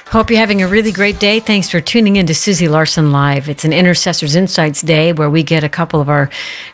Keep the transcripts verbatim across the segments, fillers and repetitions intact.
Hope you're having a really great day. Thanks for tuning in to Susie Larson Live. It's an Intercessors Insights Day where we get a couple of our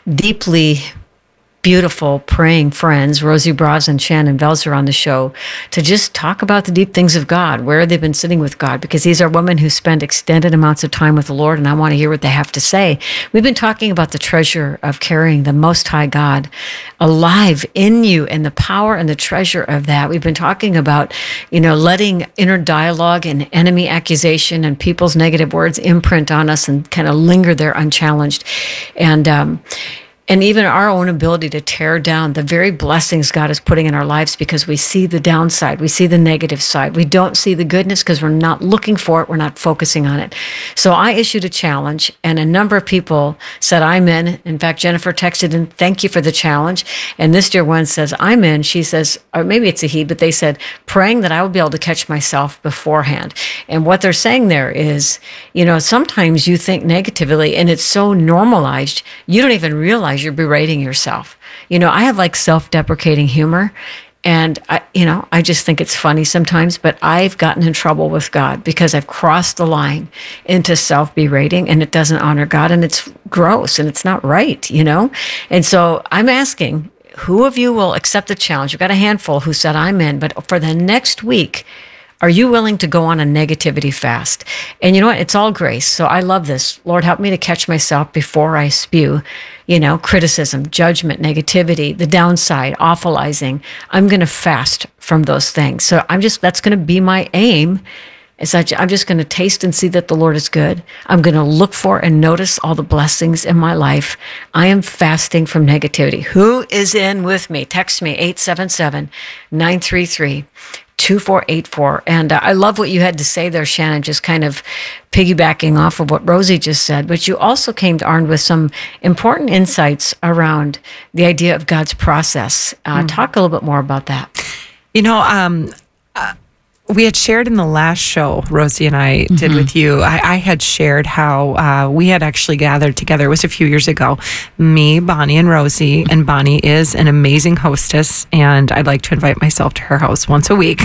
deeply beautiful praying friends, Rosie Braz and Shannon Velzer, on the show to just talk about the deep things of God, where they've been sitting with God, because these are women who spend extended amounts of time with the Lord, and I want to hear what they have to say. We've been talking about the treasure of carrying the Most High God alive in you and the power and the treasure of that. We've been talking about, you know, letting inner dialogue and enemy accusation and people's negative words imprint on us and kind of linger there unchallenged. And, um, And even our own ability to tear down the very blessings God is putting in our lives, because we see the downside, we see the negative side. We don't see the goodness because we're not looking for it, we're not focusing on it. So I issued a challenge, and a number of people said, I'm in. In fact, Jennifer texted in, thank you for the challenge. And this dear one says, I'm in. She says, or maybe it's a he, but they said, praying that I will be able to catch myself beforehand. And what they're saying there is, you know, sometimes you think negatively, and it's so normalized, you don't even realize you're berating yourself. You know, I have like self-deprecating humor, and I, you know, I just think it's funny sometimes, but I've gotten in trouble with God because I've crossed the line into self-berating, and it doesn't honor God, and it's gross, and it's not right, you know? And so I'm asking, who of you will accept the challenge? We've got a handful who said I'm in, but for the next week, are you willing to go on a negativity fast? And you know what? It's all grace. So I love this. Lord, help me to catch myself before I spew, you know, criticism, judgment, negativity, the downside, awfulizing. I'm going to fast from those things. So I'm just, that's going to be my aim. Is that I'm just going to taste and see that the Lord is good. I'm going to look for and notice all the blessings in my life. I am fasting from negativity. Who is in with me? Text me, eight seven seven, nine three three, two four eight four. And uh, I love what you had to say there, Shannon, just kind of piggybacking off of what Rosie just said. But you also came armed with some important insights around the idea of God's process. Uh, mm. Talk a little bit more about that. You know, um, uh, we had shared in the last show, Rosie and I mm-hmm. did with you, I, I had shared how uh, we had actually gathered together. It was a few years ago. Me, Bonnie, and Rosie. And Bonnie is an amazing hostess, and I'd like to invite myself to her house once a week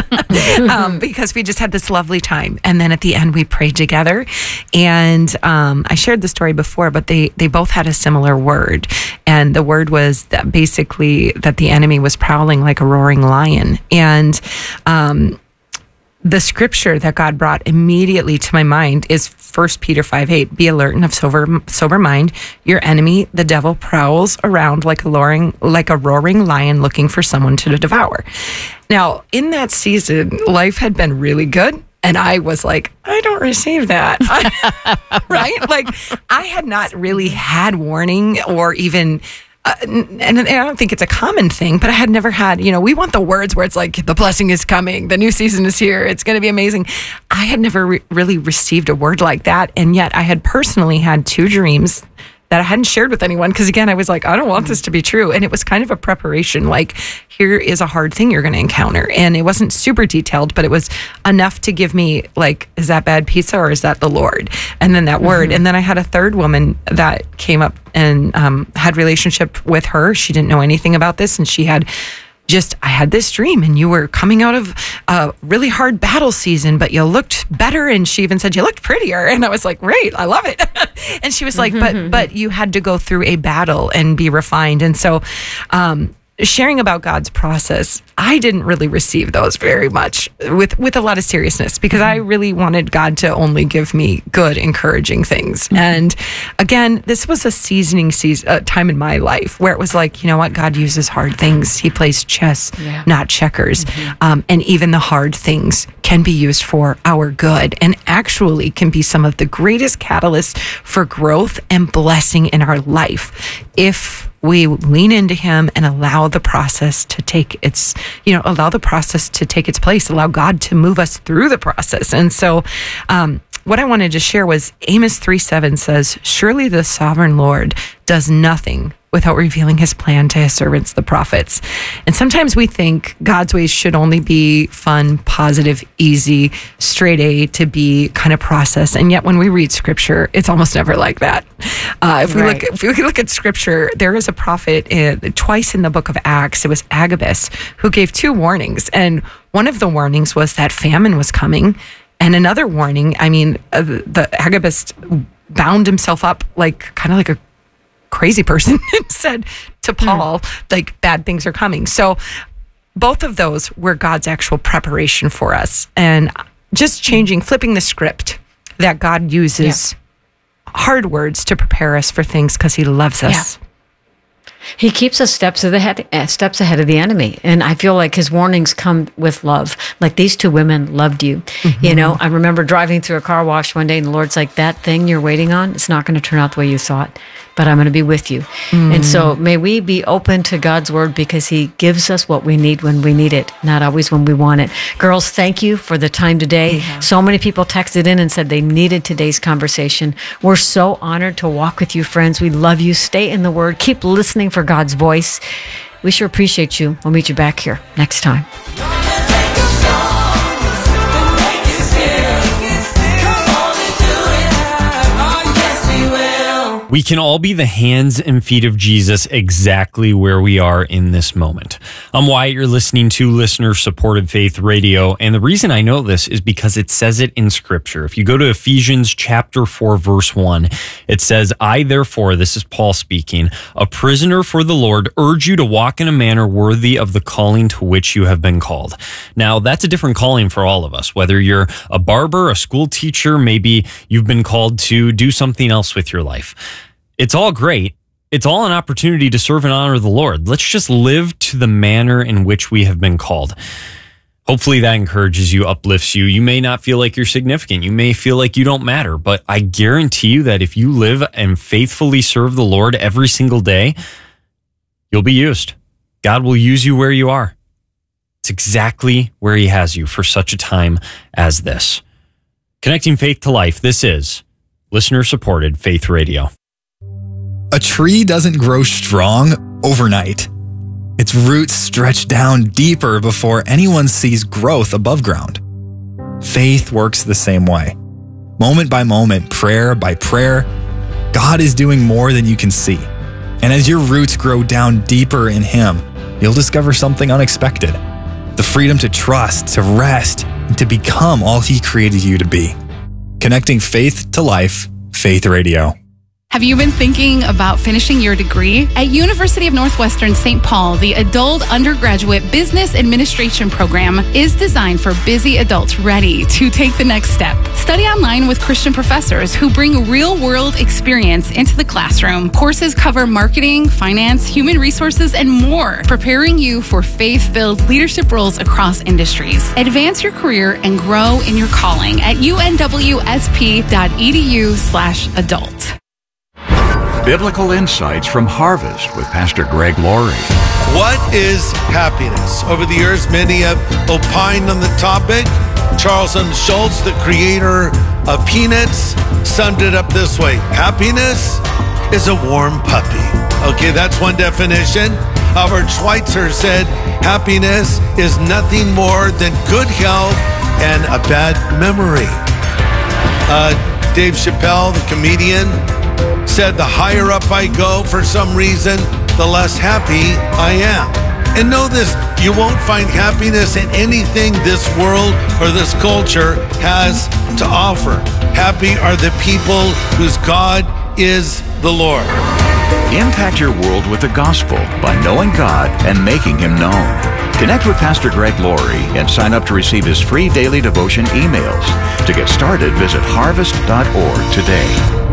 um, because we just had this lovely time. And then at the end, we prayed together. And um, I shared the story before, but they, they both had a similar word. And the word was that basically that the enemy was prowling like a roaring lion. And um the scripture that God brought immediately to my mind is First Peter five eight. Be alert and of sober, sober mind. Your enemy, the devil, prowls around like a roaring, like a roaring lion looking for someone to devour. Now, in that season, life had been really good. And I was like, I don't receive that. Right? Like, I had not really had warning or even... Uh, and, and I don't think it's a common thing, but I had never had, you know, we want the words where it's like, the blessing is coming, the new season is here, it's going to be amazing. I had never re- really received a word like that. And yet I had personally had two dreams that I hadn't shared with anyone, because again, I was like, I don't want this to be true. And it was kind of a preparation, like, here is a hard thing you're going to encounter. And it wasn't super detailed, but it was enough to give me like, is that bad pizza or is that the Lord? And then that mm-hmm. word. And then I had a third woman that came up and um, had relationship with her. She didn't know anything about this. And she had just, I had this dream and you were coming out of a really hard battle season, but you looked better. And she even said you looked prettier. And I was like, great, I love it. And she was like, but, but you had to go through a battle and be refined. And so, um, sharing about God's process, I didn't really receive those very much with, with a lot of seriousness, because I really wanted God to only give me good, encouraging things. Mm-hmm. And again, this was a seasoning season, uh, time in my life where it was like, you know what, God uses hard things. He plays chess, yeah. not checkers. Mm-hmm. Um, and even the hard things can be used for our good, and actually can be some of the greatest catalysts for growth and blessing in our life if we lean into him and allow the process to take its, you know, allow the process to take its place, allow God to move us through the process. And so, um, what I wanted to share was Amos three seven says, surely the sovereign Lord does nothing without revealing his plan to his servants, the prophets. And sometimes we think God's ways should only be fun, positive, easy, straight A to B kind of process. And yet when we read scripture, it's almost never like that. Uh, if we right. look, if we look at scripture, there is a prophet in, twice in the book of Acts. It was Agabus who gave two warnings. And one of the warnings was that famine was coming. And another warning, I mean, uh, the Agabus bound himself up like kind of like a crazy person and said to Paul, mm. like, bad things are coming. So both of those were God's actual preparation for us. And just changing, flipping the script that God uses yeah. hard words to prepare us for things because he loves us. Yeah. He keeps us steps ahead, steps ahead of the enemy. And I feel like his warnings come with love. Like these two women loved you. Mm-hmm. You know, I remember driving through a car wash one day and the Lord's like, that thing you're waiting on, it's not going to turn out the way you thought, but I'm going to be with you. Mm. And so may we be open to God's word because he gives us what we need when we need it, not always when we want it. Girls, thank you for the time today. Yeah. So many people texted in and said they needed today's conversation. We're so honored to walk with you, friends. We love you. Stay in the word. Keep listening for God's voice. We sure appreciate you. We'll meet you back here next time. We can all be the hands and feet of Jesus exactly where we are in this moment. I'm Wyatt. You're listening to listener-supported Faith Radio, and the reason I know this is because it says it in Scripture. If you go to Ephesians chapter four, verse one, it says, I, therefore, this is Paul speaking, a prisoner for the Lord, urge you to walk in a manner worthy of the calling to which you have been called. Now, that's a different calling for all of us, whether you're a barber, a school teacher, maybe you've been called to do something else with your life. It's all great. It's all an opportunity to serve and honor the Lord. Let's just live to the manner in which we have been called. Hopefully that encourages you, uplifts you. You may not feel like you're significant. You may feel like you don't matter, but I guarantee you that if you live and faithfully serve the Lord every single day, you'll be used. God will use you where you are. It's exactly where he has you for such a time as this. Connecting faith to life. This is listener-supported Faith Radio. A tree doesn't grow strong overnight. Its roots stretch down deeper before anyone sees growth above ground. Faith works the same way. Moment by moment, prayer by prayer, God is doing more than you can see. And as your roots grow down deeper in him, you'll discover something unexpected. The freedom to trust, to rest, and to become all he created you to be. Connecting faith to life, Faith Radio. Have you been thinking about finishing your degree? At University of Northwestern Saint Paul, the Adult Undergraduate Business Administration program is designed for busy adults ready to take the next step. Study online with Christian professors who bring real-world experience into the classroom. Courses cover marketing, finance, human resources, and more, preparing you for faith-filled leadership roles across industries. Advance your career and grow in your calling at unwsp.edu slash adult. Biblical Insights from Harvest with Pastor Greg Laurie. What is happiness? Over the years, many have opined on the topic. Charles M. Schultz, the creator of Peanuts, summed it up this way. Happiness is a warm puppy. Okay, that's one definition. Albert Schweitzer said, happiness is nothing more than good health and a bad memory. Uh, Dave Chappelle, the comedian, said the higher up I go for some reason, the less happy I am. And know this, you won't find happiness in anything this world or this culture has to offer. Happy are the people whose God is the Lord. Impact your world with the gospel by knowing God and making him known. Connect with Pastor Greg Laurie and sign up to receive his free daily devotion emails. To get started, visit harvest dot org today.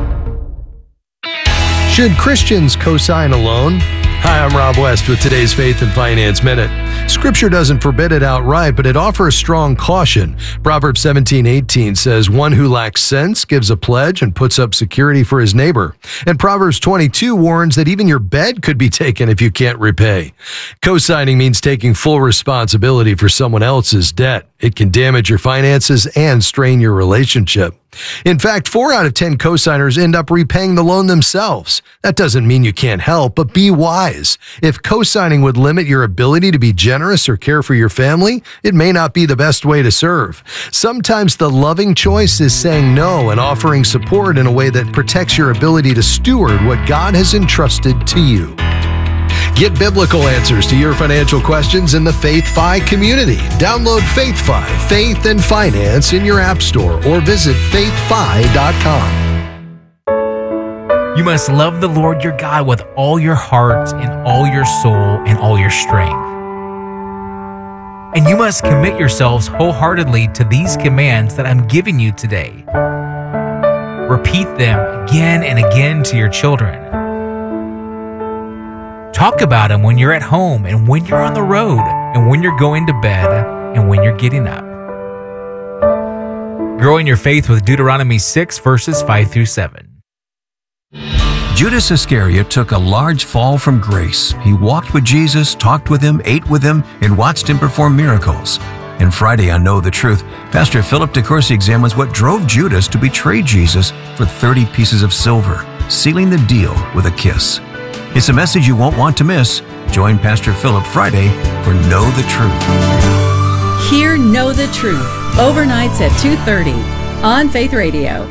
Should Christians co-sign a loan? Hi, I'm Rob West with today's Faith and Finance Minute. Scripture doesn't forbid it outright, but it offers strong caution. Proverbs seventeen eighteen says, one who lacks sense gives a pledge and puts up security for his neighbor. And Proverbs twenty-two warns that even your bed could be taken if you can't repay. Co-signing means taking full responsibility for someone else's debt. It can damage your finances and strain your relationship. In fact, four out of ten co-signers end up repaying the loan themselves. That doesn't mean you can't help, but be wise. If co-signing would limit your ability to be generous or care for your family, it may not be the best way to serve. Sometimes the loving choice is saying no and offering support in a way that protects your ability to steward what God has entrusted to you. Get biblical answers to your financial questions in the FaithFi community. Download FaithFi, Faith and Finance in your app store or visit faith fi dot com. You must love the Lord your God with all your heart and all your soul and all your strength. And you must commit yourselves wholeheartedly to these commands that I'm giving you today. Repeat them again and again to your children. Talk about them when you're at home and when you're on the road and when you're going to bed and when you're getting up. Grow in your faith with Deuteronomy six, verses five through seven. Judas Iscariot took a large fall from grace. He walked with Jesus, talked with him, ate with him, and watched him perform miracles. And Friday on Know the Truth, Pastor Philip DeCourcy examines what drove Judas to betray Jesus for thirty pieces of silver, sealing the deal with a kiss. It's a message you won't want to miss. Join Pastor Philip Friday for Know the Truth. Hear Know the Truth, overnights at two thirty on Faith Radio.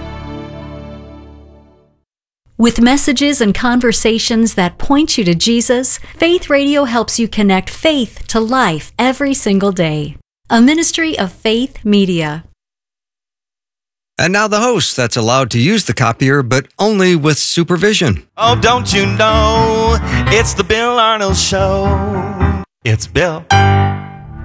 With messages and conversations that point you to Jesus, Faith Radio helps you connect faith to life every single day. A ministry of Faith Media. And now the host that's allowed to use the copier, but only with supervision. Oh, don't you know, it's the Bill Arnold Show. It's Bill.